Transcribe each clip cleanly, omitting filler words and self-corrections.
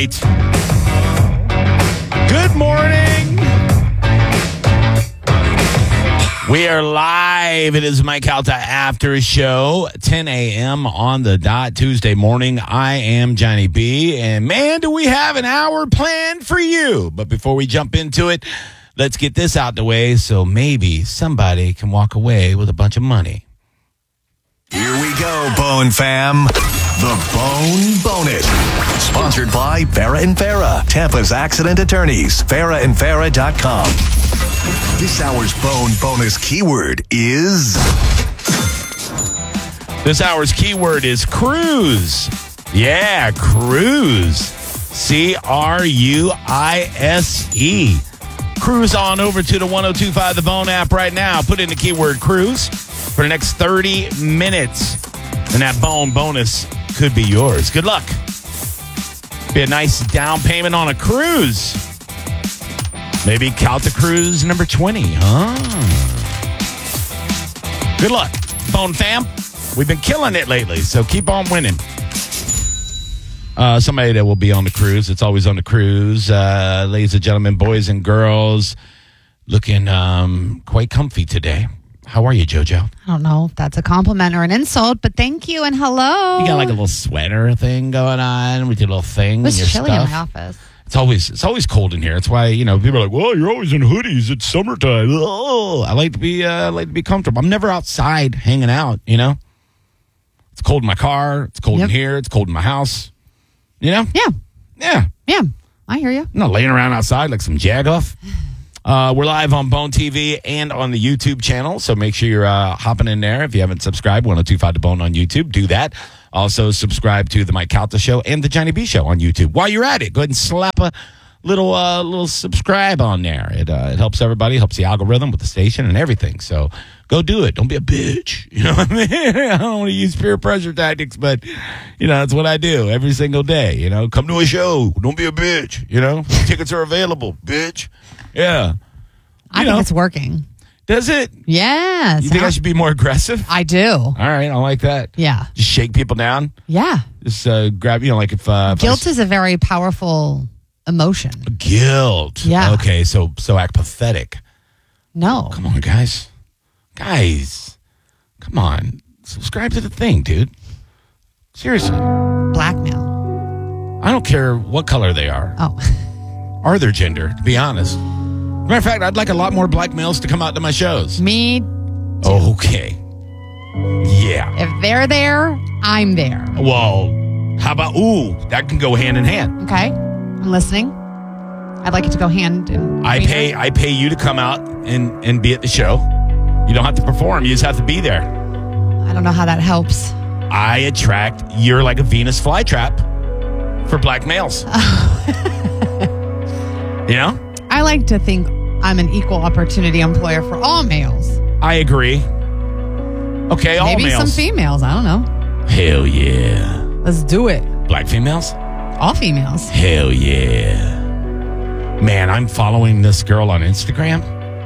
right. Good morning. We are live. It is Mike Calta After Show, 10 a.m. on the dot Tuesday morning. I am Johnny B. And man, do we have an hour planned for you. But before we jump into it, let's get this out the way so maybe somebody can walk away with a bunch of money. Here we go, Bone Fam. The Bone Bonus. Sponsored by Farah and Farah, Tampa's accident attorneys. FarahandFarah.com. This hour's Bone Bonus keyword is... This hour's keyword is cruise. Yeah, cruise. C-R-U-I-S-E. Cruise on over to the 102.5 The Bone app right now. Put in the keyword cruise for the next 30 minutes. And that Bone Bonus could be yours. Good luck. Be a nice down payment on a cruise. Maybe Calta Cruise number 20, huh? Good luck, Bone Fam. We've been killing it lately, so keep on winning. Somebody that will be on the cruise. It's always on the cruise. Ladies and gentlemen, boys and girls, looking quite comfy today. How are you, JoJo? I don't know if that's a compliment or an insult, but thank you and hello. You got like a little sweater thing going on with your little thing. It was and your chilly stuff. in my office. It's always cold in here. It's why, people are like, well, you're always in hoodies. It's summertime. Oh, I like to be comfortable. I'm never outside hanging out, It's cold in my car. It's cold in here. It's cold in my house. Yeah. Yeah. Yeah. I hear you. I'm not laying around outside like some jagoff. We're live on Bone TV and on the YouTube channel, so make sure you're hopping in there. If you haven't subscribed, 102.5 The Bone on YouTube, do that. Also, subscribe to the Mike Calta Show and the Johnny B Show on YouTube. While you're at it, go ahead and slap a little subscribe on there. It helps everybody, helps the algorithm with the station and everything. So go do it. Don't be a bitch. You know what I mean? I don't want to use peer pressure tactics, but, that's what I do every single day. Come to a show. Don't be a bitch. Tickets are available, bitch. Yeah. I think it's working. Does it? Yes. You think I should be more aggressive? I do. All right. I like that. Yeah. Just shake people down? Yeah. Just grab, like if... Guilt is a very powerful emotion. Guilt. Yeah. Okay, so act pathetic. No. Come on, guys. Guys. Come on. Subscribe to the thing, dude. Seriously. Blackmail. I don't care what color they are. Oh. Or their gender, to be honest. Matter of fact, I'd like a lot more black males to come out to my shows. Me too. Okay. Yeah. If they're there, I'm there. Well, how about, that can go hand in hand. Okay. I'm listening. I'd like it to go hand in I pay you to come out and be at the show. You don't have to perform. You just have to be there. I don't know how that helps. You're like a Venus flytrap for black males. I like to think I'm an equal opportunity employer for all males. I agree. Okay, all Maybe males. some females. I don't know. Hell yeah. Let's do it. Black females? All females. Hell yeah. Man, I'm following this girl on Instagram.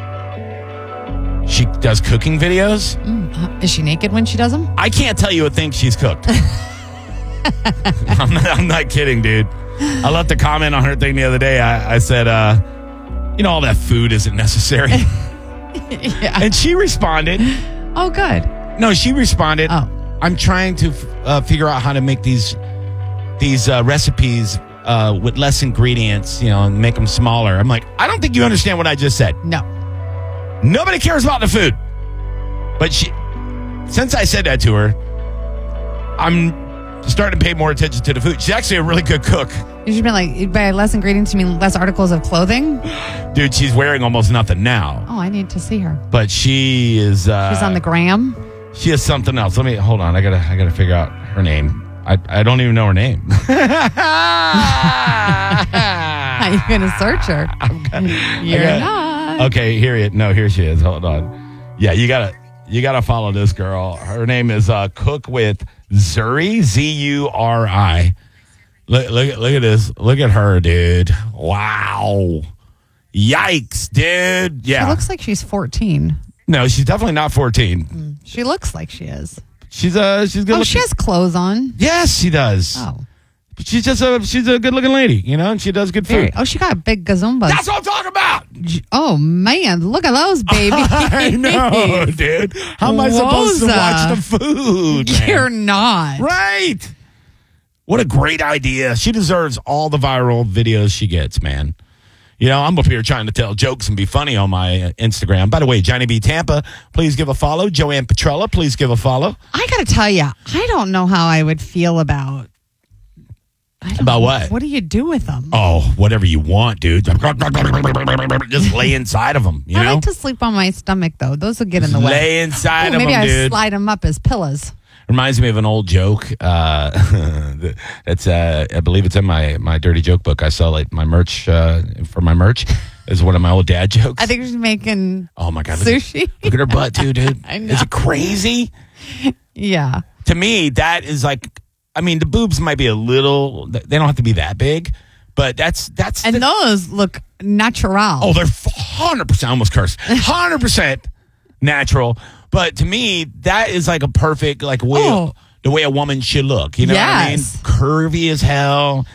She does cooking videos. Is she naked when she does them? I can't tell you a thing she's cooked. I'm not kidding, dude. I left a comment on her thing the other day. I said, all that food isn't necessary. Yeah. And she responded. Oh, good. No, she responded. Oh. I'm trying to figure out how to make these recipes with less ingredients, and make them smaller. I'm like, I don't think you understand what I just said. No. Nobody cares about the food. But since I said that to her, I'm starting to pay more attention to the food. She's actually a really good cook. You should be like, by less ingredients, you mean less articles of clothing? Dude, she's wearing almost nothing now. Oh, I need to see her. But she is... She's on the gram? She is something else. Hold on. I gotta figure out her name. I don't even know her name. How are you going to search her? You're not. Okay, here she is. Hold on. Yeah, you gotta follow this girl. Her name is Cook with Zuri, Zuri. Look at this. Look at her, dude. Wow. Yikes, dude. Yeah. She looks like she's 14. No, she's definitely not 14. She looks like she is. She's good. Oh, she has clothes on. Yes, she does. Oh. she's a good looking lady, and she does good food. Oh, she got big gazumbas. That's what I'm talking about. Oh, man. Look at those, baby. I know, dude. How am I supposed to Woza. watch the food? Man? You're not. Right. What a great idea. She deserves all the viral videos she gets, man. I'm up here trying to tell jokes and be funny on my Instagram. By the way, Johnny B. Tampa, please give a follow. Joanne Petrella, please give a follow. I got to tell you, I don't know how I would feel about... About what? What do you do with them? Oh, whatever you want, dude. Just lay inside of them, I like to sleep on my stomach, though. Those will get in the way. Lay inside of them, maybe I dude. slide them up as pillows. Reminds me of an old joke. That's I believe it's in my dirty joke book. I sell like my merch for my merch. Is one of my old dad jokes. I think she's making oh my god, sushi. Look at her butt too, dude. I know. Is it crazy? Yeah. To me, that is like, I mean, the boobs might be a little. They don't have to be that big, but that's. And those look natural. Oh, they're 100%. Almost cursed. 100% natural. But to me, that is like a perfect way the way a woman should look. You know what I mean? Yes. Curvy as hell.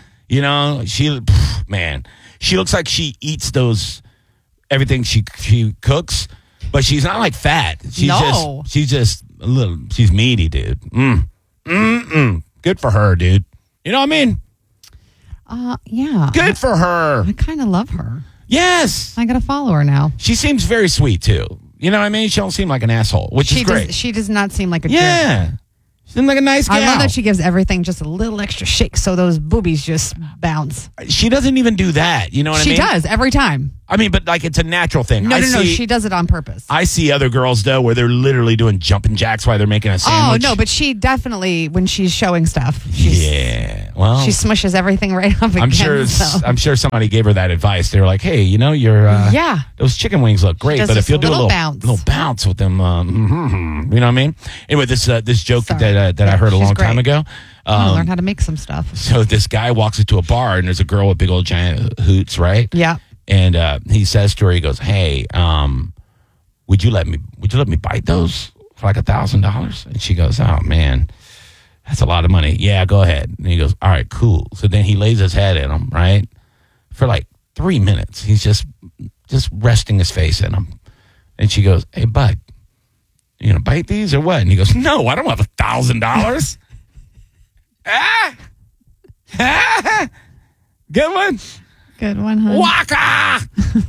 She looks like she eats everything she cooks, but she's not like fat. She's just a little. She's meaty, dude. Good for her, dude. You know what I mean? Yeah. Good for her. I kind of love her. Yes. I got to follow her now. She seems very sweet too. You know what I mean? She don't seem like an asshole, which is great. She does not seem like a jerk. Yeah. She seems like a nice gal. I love that she gives everything just a little extra shake so those boobies just bounce. She doesn't even do that. You know what I mean? She does every time. I mean, but it's a natural thing. No. She does it on purpose. I see other girls, though, where they're literally doing jumping jacks while they're making a sandwich. Oh, no, but she definitely, when she's showing stuff, she smushes everything right up again. I'm sure somebody gave her that advice. They were like, hey, those chicken wings look great, but if you'll do a little bounce with them, you know what I mean? Anyway, this joke that I heard a long time ago. Learn how to make some stuff. So this guy walks into a bar, and there's a girl with big old giant hoots, right? Yeah. And he says to her, he goes, hey, would you let me bite those for like $1,000? And she goes, oh, man, that's a lot of money. Yeah, go ahead. And he goes, all right, cool. So then he lays his head in them, right? For like 3 minutes. He's just resting his face in them. And she goes, hey, bud, you going to bite these or what? And he goes, no, I don't have $1,000. Good one. Good one, huh? Waka!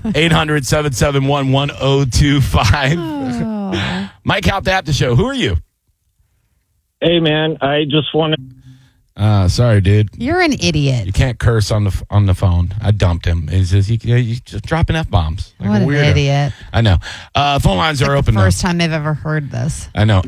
800-771-1025. Mike Out the App the Show. Who are you? Hey, man, I just want to... Sorry, dude. You're an idiot. You can't curse on the phone. I dumped him. He's just, you just dropping F-bombs. Like what an idiot. I know. Phone lines are open. First time they've ever heard this. I know.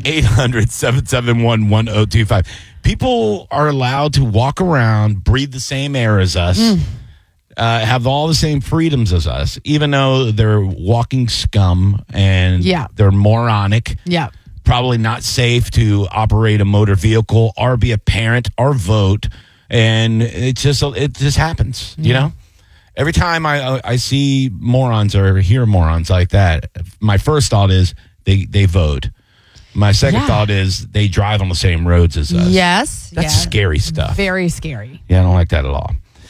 800-771-1025. People are allowed to walk around, breathe the same air as us, have all the same freedoms as us, even though they're walking scum and they're moronic. Yeah. Probably not safe to operate a motor vehicle or be a parent or vote. And it just happens, you know? Every time I see morons or hear morons like that, my first thought is they vote. My second thought is they drive on the same roads as us. Yes. That's scary stuff. Very scary. Yeah, I don't like that at all.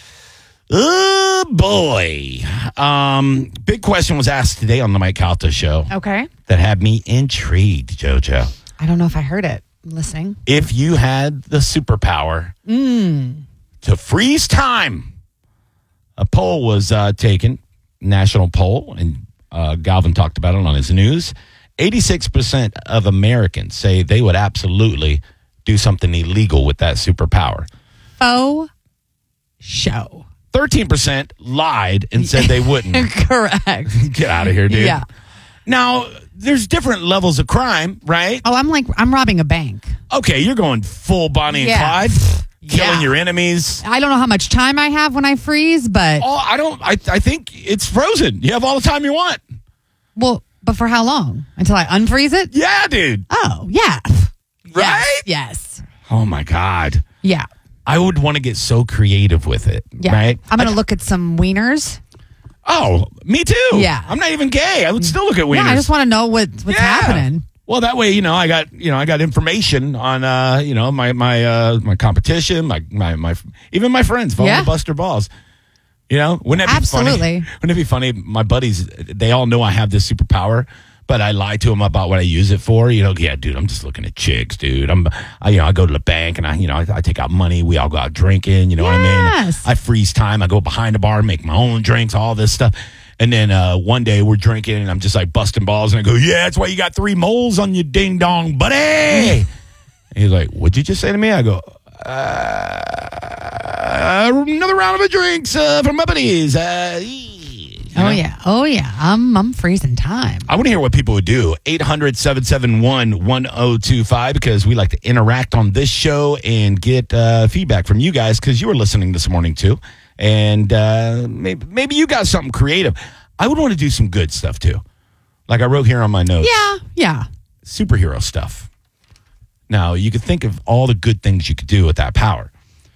Oh, boy. Big question was asked today on the Mike Calta Show. Okay. That had me intrigued, JoJo. I don't know if I heard it. I'm listening. If you had the superpower to freeze time, a poll was taken, national poll, and Galvin talked about it on his news. 86% of Americans say they would absolutely do something illegal with that superpower. Faux show. 13% lied and said they wouldn't. Correct. Get out of here, dude. Yeah. Now, there's different levels of crime, right? Oh, I'm robbing a bank. Okay, you're going full Bonnie and Clyde, killing your enemies. I don't know how much time I have when I freeze, but... Oh, I think it's frozen. You have all the time you want. Well, but for how long? Until I unfreeze it? Yeah, dude. Oh, yeah. Right? Yes. Oh, my God. Yeah. I would want to get so creative with it, right? I'm going to look at some wieners. Oh, me too. Yeah. I'm not even gay. I would still look at wieners. Yeah, I just want to know what's happening. Well, that way, I got information on, my competition, my even my friends falling to bust their balls. Wouldn't that be Absolutely. funny? Wouldn't it be funny? My buddies, they all know I have this superpower, but I lie to them about what I use it for. Yeah, dude, I'm just looking at chicks, dude. I go to the bank and I take out money. We all go out drinking. You know what I mean? I freeze time. I go behind the bar, make my own drinks, all this stuff. And then one day we're drinking and I'm just like busting balls and I go, yeah, that's why you got 3 moles on your ding dong, buddy. And he's like, what'd you just say to me? I go, another round of drinks from my buddies. Oh yeah. I'm freezing time. I want to hear what people would do. 800-771-1025 because we like to interact on this show and get feedback from you guys because you were listening this morning too. And maybe you got something creative. I would want to do some good stuff too. Like I wrote here on my notes. Yeah. Superhero stuff. Now, you could think of all the good things you could do with that power.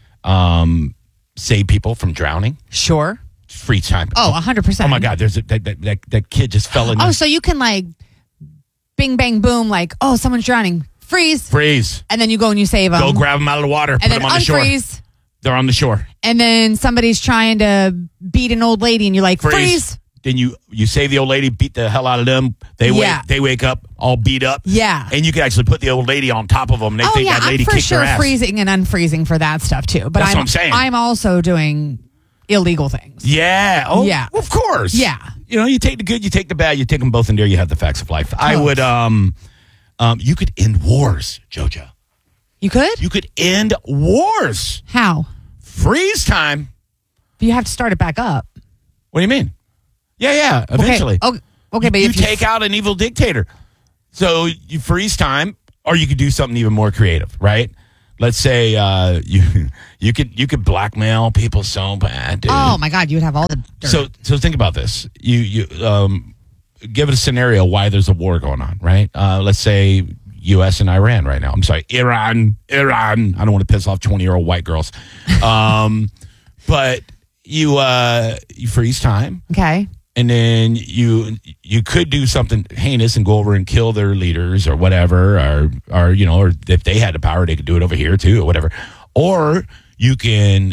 Save people from drowning. Sure. Free time. Oh, 100%. Oh, my God. There's that kid just fell in. Oh, so you can like bing, bang, boom, like, oh, someone's drowning. Freeze. And then you go and you save them. Go grab them out of the water. And put then them on the shore. unfreeze. They're on the shore. And then somebody's trying to beat an old lady and you're like, freeze. Then you save the old lady, beat the hell out of them. They wake up all beat up. Yeah. And you can actually put the old lady on top of them. And they think that lady I'm for kicked sure their ass. freezing and unfreezing for that stuff too. But That's what I'm saying. I'm also doing illegal things. Yeah. Oh, yeah. Of course. Yeah. You take the good, you take the bad, you take them both in there, you have the facts of life. I would, you could end wars, JoJo. You could? You could end wars. How? Freeze time. You have to start it back up. What do you mean? Yeah, eventually. Okay, but you if take out an evil dictator. So you freeze time, or you could do something even more creative, right? Let's say you could blackmail people so bad, dude. Oh my God, you would have all the dirt. So think about this. You give it a scenario why there's a war going on, right? Let's say U.S. and Iran right now. I'm sorry, Iran. I don't want to piss off 20-year-old white girls, but you freeze time, okay, and then you could do something heinous and go over and kill their leaders or whatever, or if they had the power, they could do it over here too, or whatever. Or you can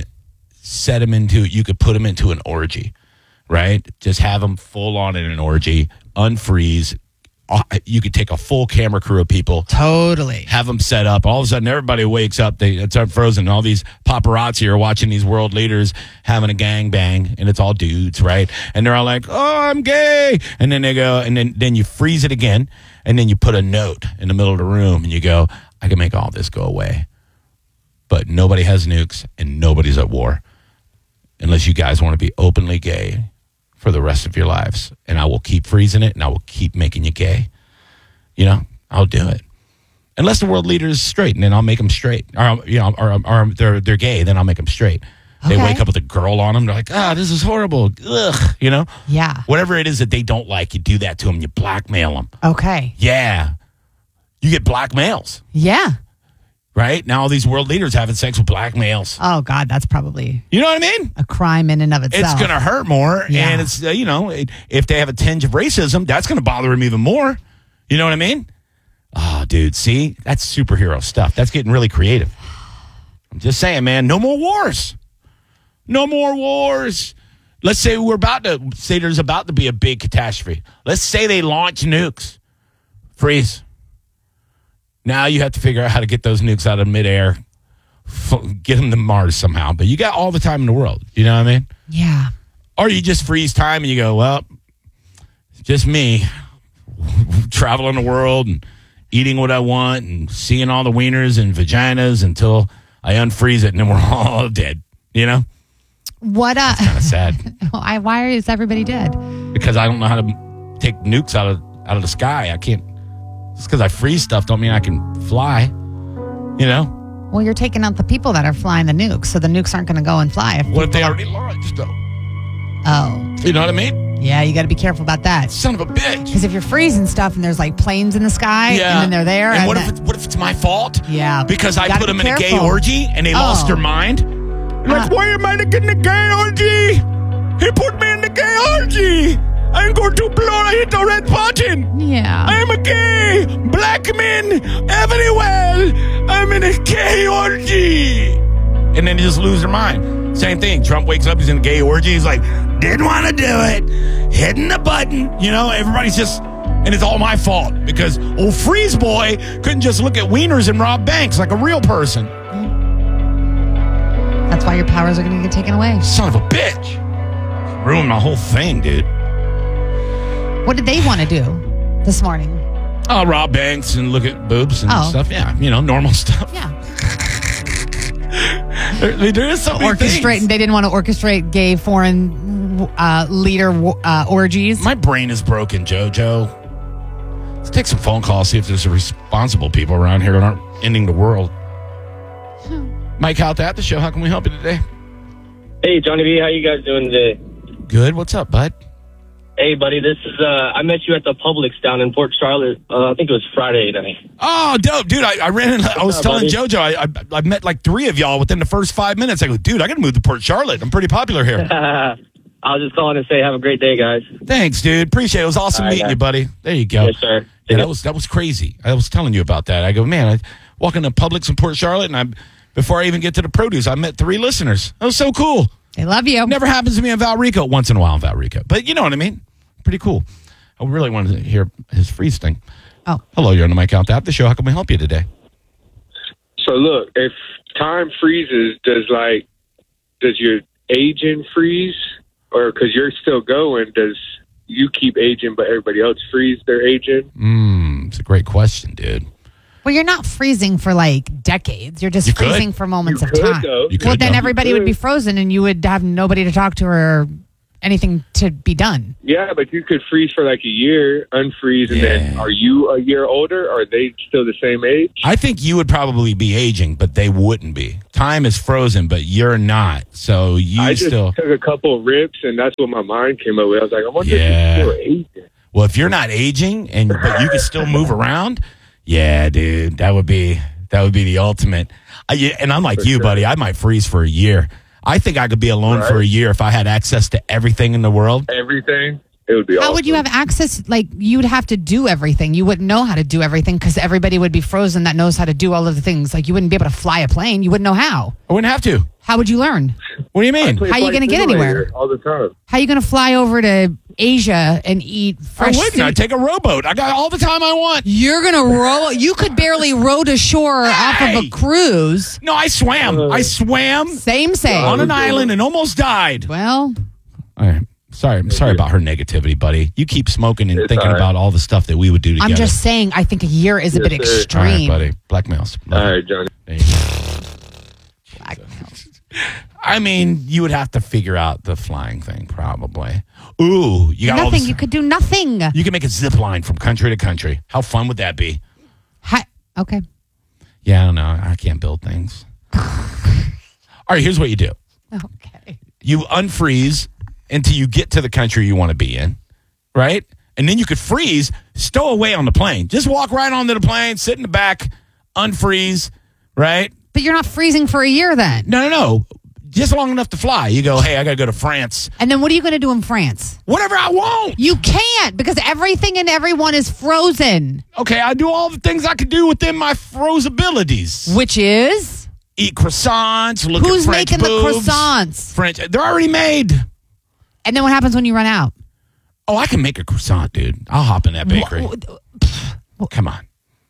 you could put them into an orgy, right? Just have them full on in an orgy, unfreeze. You could take a full camera crew of people. Totally. Have them set up. All of a sudden, everybody wakes up. It's unfrozen. All these paparazzi are watching these world leaders having a gangbang, and it's all dudes, right? And they're all like, oh, I'm gay. And then they go, and then you freeze it again, and then you put a note in the middle of the room, and you go, I can make all this go away. But nobody has nukes, and nobody's at war. Unless you guys want to be openly gay for the rest of your lives, and I will keep freezing it, and I will keep making you gay. I'll do it. Unless the world leader is straight, and then I'll make them straight. Or they're gay, then I'll make them straight. They wake up with a girl on them. They're like, this is horrible. Ugh, Yeah. Whatever it is that they don't like, you do that to them. You blackmail them. Okay. Yeah. You get blackmails. Yeah. Right? Now all these world leaders having sex with black males. Oh, God, that's probably... You know what I mean? A crime in and of itself. It's going to hurt more. Yeah. And it's, if they have a tinge of racism, that's going to bother them even more. You know what I mean? Oh, dude, see? That's superhero stuff. That's getting really creative. I'm just saying, man, no more wars. No more wars. Let's say there's about to be a big catastrophe. Let's say they launch nukes. Freeze. Now you have to figure out how to get those nukes out of midair, get them to Mars somehow. But you got all the time in the world. You know what I mean? Yeah. Or you just freeze time and you go, well, just me traveling the world and eating what I want and seeing all the wieners and vaginas until I unfreeze it and then we're all dead. What? That's kind of sad. Why is everybody dead? Because I don't know how to take nukes out of the sky. I can't. Just because I freeze stuff don't mean I can fly, Well, you're taking out the people that are flying the nukes, so the nukes aren't going to go and fly. What if they already launched, though? Oh. You know what I mean? Yeah, you got to be careful about that. Son of a bitch. Because if you're freezing stuff and there's like planes in the sky and then they're there. And what if it's my fault? Yeah. Because I put them in a gay careful. orgy and they lost their mind? They're like, why am I in the gay orgy? He put me in the gay orgy. I'm going to blow. I hit the red button. Yeah. I am a gay. Blow black men everywhere. I'm in a gay orgy. And then they just lose their mind. Same thing. Trump wakes up, he's in a gay orgy. He's like, didn't want to do it. Hitting the button. You know, everybody's just, and it's all my fault because old Freeze Boy couldn't just look at wieners and rob banks like a real person. That's why your powers are going to get taken away. Son of a bitch. Ruined my whole thing, dude. What did they want to do this morning? Oh, rob banks and look at boobs and stuff. Yeah, you know, normal stuff. Yeah. There is something. Orchestrate. They didn't want to orchestrate gay foreign leader orgies. My brain is broken, JoJo. Let's take some phone calls, see if there's responsible people around here that aren't ending the world. Mike Hout at the show. How can we help you today? Hey, Johnny B, how you guys doing today? Good. What's up, bud? Hey, buddy, this is, I met you at the Publix down in Port Charlotte. I think it was Friday night. Oh, dope. Dude, I ran in, I was telling JoJo, I met like 3 of y'all within the first 5 minutes. I go, dude, I got to move to Port Charlotte. I'm pretty popular here. I was just calling to say have a great day, guys. Thanks, dude. Appreciate it. It was awesome meeting you, buddy. There you go. Yes, sir. Yeah, that was crazy. I was telling you about that. I go, man, I walk into Publix in Port Charlotte, and before I even get to the produce, I met 3 listeners. That was so cool. They love you. Never happens to me in Valrico. Once in a while in Valrico. But you know what I mean? Pretty cool. I really wanted to hear his freeze thing. Oh. Hello, you're on the Mike Out the show. How can we help you today? So look, if time freezes, does your aging freeze? Or because you're still going, does you keep aging but everybody else freeze their aging? It's a great question, dude. Well, you're not freezing for like decades. You're just freezing for moments of time. Well, then everybody would be frozen and you would have nobody to talk to or anything to be done. Yeah, but you could freeze for like a year, unfreeze, and then are you a year older? Or are they still the same age? I think you would probably be aging, but they wouldn't be. Time is frozen, but you're not. So I just took a couple of rips, and that's what my mind came up with. I was like, I wonder if you're still aging. Well, if you're not aging but you can still move around, yeah, dude, that would be the ultimate. And I'm like you, buddy. I might freeze for a year. I think I could be alone for a year if I had access to everything in the world. Everything? It would be awesome. How would you have access? Like, you'd have to do everything. You wouldn't know how to do everything because everybody would be frozen that knows how to do all of the things. Like, you wouldn't be able to fly a plane. You wouldn't know how. I wouldn't have to. How would you learn? What do you mean? How are you going to get anywhere? All the time. How are you going to fly over to Asia and eat fresh I wouldn't. I'd take a rowboat. I got all the time I want. You're going to row? You could barely row to shore off of a cruise. No, I swam. Same. On an island and almost died. Well. All right. I'm sorry about her negativity, buddy. You keep smoking and thinking about all the stuff that we would do together. I'm just saying, I think a year is a bit extreme. All right, buddy. Blackmails. All right, Johnny. There you go. I mean, you would have to figure out the flying thing, probably. Ooh, you got nothing. You could do nothing. You can make a zip line from country to country. How fun would that be? Okay. Yeah, I don't know. I can't build things. All right, here's what you do. Okay. You unfreeze until you get to the country you want to be in, right? And then you could freeze, stow away on the plane. Just walk right onto the plane, sit in the back, unfreeze, right? But you're not freezing for a year then. No. Just long enough to fly. You go, hey, I got to go to France. And then what are you going to do in France? Whatever I want. You can't because everything and everyone is frozen. Okay, I do all the things I could do within my froze abilities. Which is? Eat croissants, look Who's at French making boobs. the croissants? French. They're already made. And then what happens when you run out? Oh, I can make a croissant, dude. I'll hop in that bakery. Come on.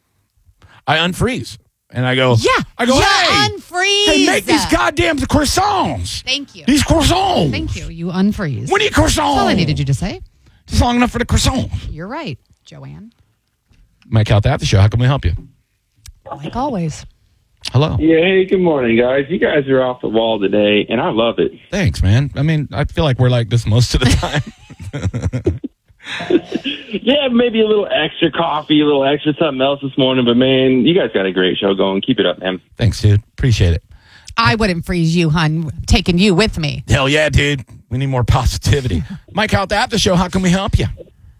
I unfreeze. And I go, hey, unfreeze. Hey, make these goddamn croissants. Thank you. These croissants. Thank you. You unfreeze. We need croissants. That's all I needed you to say. Just long enough for the croissant. You're right, Joanne. Mike Out the show. How can we help you? Like always. Hello. Yeah, hey, good morning, guys. You guys are off the wall today, and I love it. Thanks, man. I mean, I feel like we're like this most of the time. Yeah, maybe a little extra coffee, a little extra something else this morning, but man, you guys got a great show going. Keep it up, man. Thanks, dude. Appreciate it. I wouldn't freeze you, hun. I'm taking you with me. Hell yeah, dude. We need more positivity. Mike Out the show. How can we help you?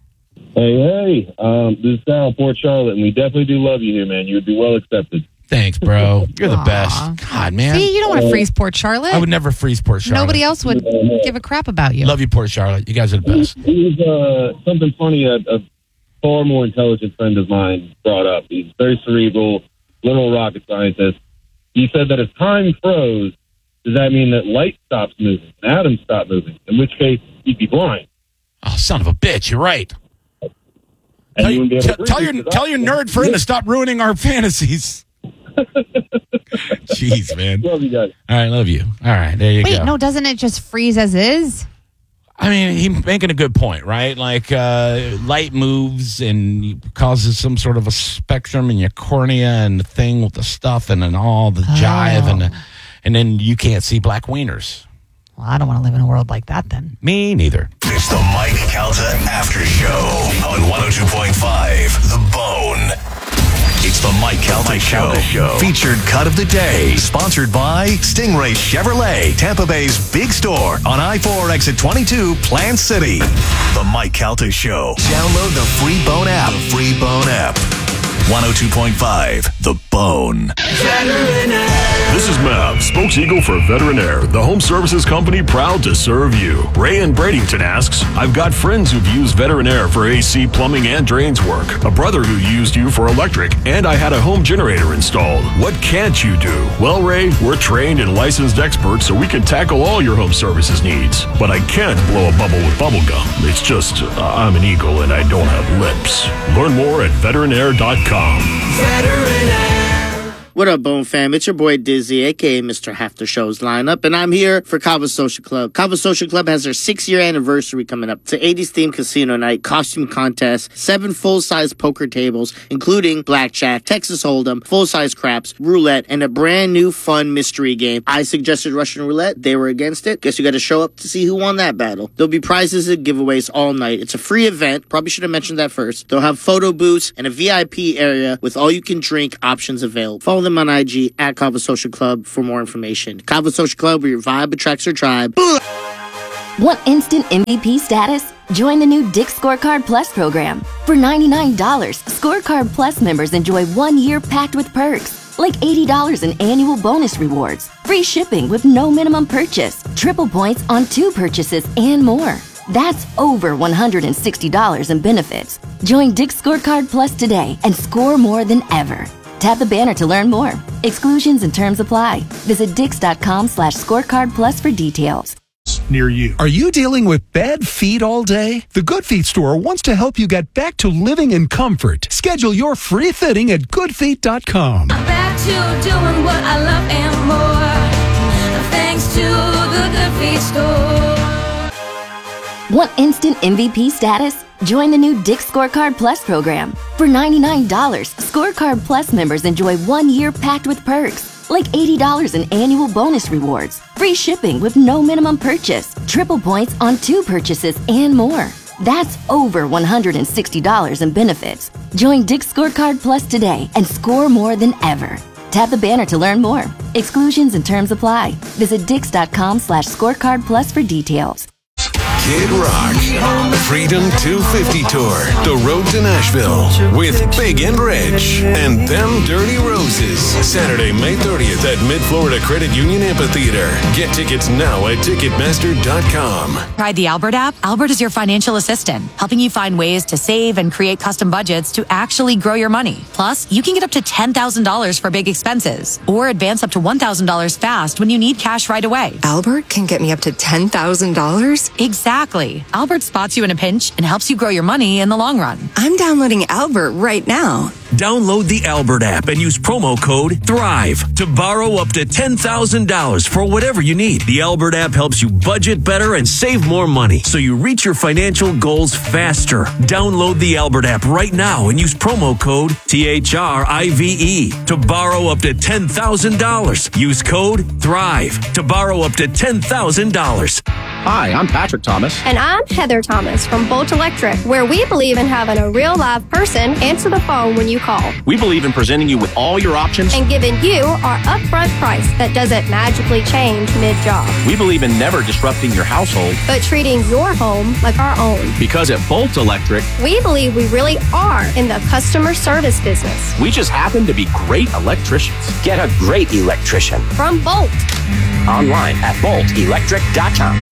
Hey, this is Sal, Port Charlotte, and we definitely do love you here, man. You would be well accepted. Thanks, bro. You're the best. God, man. See, you don't want to freeze Port Charlotte. I would never freeze Port Charlotte. Nobody else would give a crap about you. Love you, Port Charlotte. You guys are the best. It was something funny. A far more intelligent friend of mine brought up. He's very cerebral, little rocket scientist. He said that if time froze, does that mean that light stops moving and atoms stop moving? In which case, you'd be blind. Oh, son of a bitch! You're right. Tell your nerd friend to stop ruining our fantasies. Jeez, man. Love you guys. All right, love you. All right, there you go. Wait, no, doesn't it just freeze as is? I mean, he's making a good point, right? Like, light moves and causes some sort of a spectrum in your cornea and the thing with the stuff and then all the jive and then you can't see black wieners. Well, I don't want to live in a world like that then. Me neither. It's the Mike Calta After Show on 102.5 The Bone. It's the Mike Calta Show. Featured cut of the day. Sponsored by Stingray Chevrolet, Tampa Bay's big store on I-4 exit 22, Plant City. The Mike Calta Show. Download the free Bone app. 102.5 The Bone. This is Mav, spokes-eagle for Veterinaire, the home services company proud to serve you. Ray in Bradenton asks, I've got friends who've used Veterinaire for AC, plumbing, and drains work. A brother who used you for electric, and I had a home generator installed. What can't you do? Well, Ray, we're trained and licensed experts, so we can tackle all your home services needs. But I can't blow a bubble with bubble gum. It's just, I'm an eagle and I don't have lips. Learn more at veterinaire.com. What up, Bone fam? It's your boy Dizzy, a.k.a. Mr. Half the Show's lineup, and I'm here for Kava Social Club. Kava Social Club has their 6-year anniversary coming up. It's an 80s-themed casino night, costume contest, 7 full-size poker tables, including blackjack, Texas Hold'em, full-size craps, roulette, and a brand-new fun mystery game. I suggested Russian roulette. They were against it. Guess you got to show up to see who won that battle. There'll be prizes and giveaways all night. It's a free event. Probably should have mentioned that first. They'll have photo booths and a VIP area with all-you-can-drink options available. Follow them on IG at Kava Social Club for more information. Kava Social Club, where your vibe attracts your tribe. Want instant MVP status? Join the new Dick's Scorecard Plus program. For $99, Scorecard Plus members enjoy 1 year packed with perks, like $80 in annual bonus rewards, free shipping with no minimum purchase, triple points on 2 purchases, and more. That's over $160 in benefits. Join Dick's Scorecard Plus today and score more than ever. Tap the banner to learn more. Exclusions and terms apply. Visit dix.com/scorecardplus for details. Near you. Are you dealing with bad feet all day? The Good Feet store wants to help you get back to living in comfort. Schedule your free fitting at goodfeet.com. I'm back to doing what I love and more. Thanks to the Good Feet store. Want instant MVP status? Join the new Dick's Scorecard Plus program. For $99, Scorecard Plus members enjoy 1 year packed with perks, like $80 in annual bonus rewards, free shipping with no minimum purchase, triple points on 2 purchases, and more. That's over $160 in benefits. Join Dick's Scorecard Plus today and score more than ever. Tap the banner to learn more. Exclusions and terms apply. Visit dix.com/scorecardplus for details. Kid Rock, Freedom 250 Tour, the road to Nashville, with Big and Rich, and Them Dirty Roses. Saturday, May 30th at Mid-Florida Credit Union Amphitheater. Get tickets now at Ticketmaster.com. Tried the Albert app? Albert is your financial assistant, helping you find ways to save and create custom budgets to actually grow your money. Plus, you can get up to $10,000 for big expenses, or advance up to $1,000 fast when you need cash right away. Albert can get me up to $10,000? Exactly. Albert spots you in a pinch and helps you grow your money in the long run. I'm downloading Albert right now. Download the Albert app and use promo code THRIVE to borrow up to $10,000 for whatever you need. The Albert app helps you budget better and save more money so you reach your financial goals faster. Download the Albert app right now and use promo code THRIVE to borrow up to $10,000. Use code THRIVE to borrow up to $10,000. Hi, I'm Patrick Thomas. And I'm Heather Thomas from Bolt Electric, where we believe in having a real live person answer the phone when you call. We believe in presenting you with all your options and giving you our upfront price that doesn't magically change mid-job. We believe in never disrupting your household, but treating your home like our own. Because at Bolt Electric, we believe we really are in the customer service business. We just happen to be great electricians. Get a great electrician from Bolt. Online at boltelectric.com.